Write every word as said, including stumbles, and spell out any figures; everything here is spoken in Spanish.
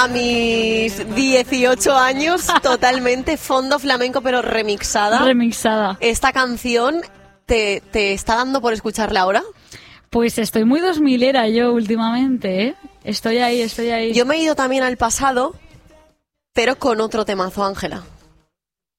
A mis dieciocho años, totalmente fondo flamenco, pero remixada. Remixada. ¿Esta canción te, te está dando por escucharla ahora? Pues estoy muy dos milera yo últimamente, ¿eh? Estoy ahí, estoy ahí. Yo me he ido también al pasado, pero con otro temazo, Ángela.